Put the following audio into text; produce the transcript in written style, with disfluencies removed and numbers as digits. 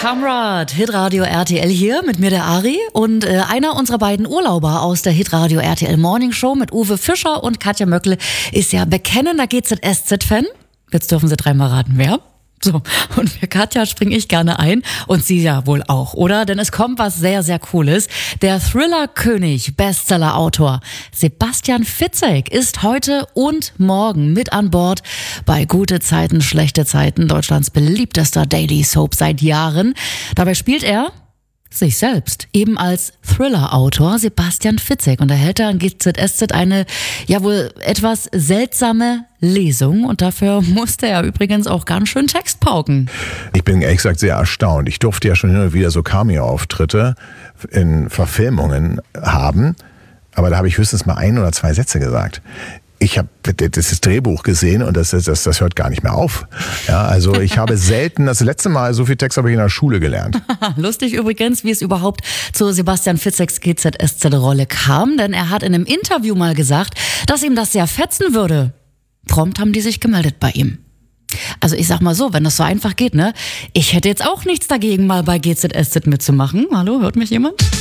Kamrad, Hitradio RTL hier, mit mir der Ari und einer unserer beiden Urlauber aus der Hitradio RTL Morning Show mit Uwe Fischer und Katja Möckle ist ja bekennender GZSZ-Fan. Jetzt dürfen sie dreimal raten, wer? So, und für Katja springe ich gerne ein und sie ja wohl auch, oder? Denn es kommt was sehr, sehr Cooles. Der Thriller-König, Bestseller-Autor Sebastian Fitzek ist heute und morgen mit an Bord bei Gute Zeiten, Schlechte Zeiten, Deutschlands beliebtester Daily Soap seit Jahren. Dabei spielt er sich selbst, eben als Thriller-Autor Sebastian Fitzek, und erhält er an GZSZ eine ja wohl etwas seltsame Lesung, und dafür musste er übrigens auch ganz schön Text pauken. Ich bin ehrlich gesagt sehr erstaunt. Ich durfte ja schon hin und wieder so Cameo-Auftritte in Verfilmungen haben, aber da habe ich höchstens mal 1 oder 2 Sätze gesagt. Ich habe das Drehbuch gesehen und das hört gar nicht mehr auf. Ja, also ich habe selten, das letzte Mal so viel Text habe ich in der Schule gelernt. Lustig übrigens, wie es überhaupt zu Sebastian Fitzeks GZSZ-Rolle kam, denn er hat in einem Interview mal gesagt, dass ihm das sehr fetzen würde. Prompt haben die sich gemeldet bei ihm. Also ich sag mal so, wenn das so einfach geht, ne? Ich hätte jetzt auch nichts dagegen, mal bei GZSZ mitzumachen. Hallo, hört mich jemand?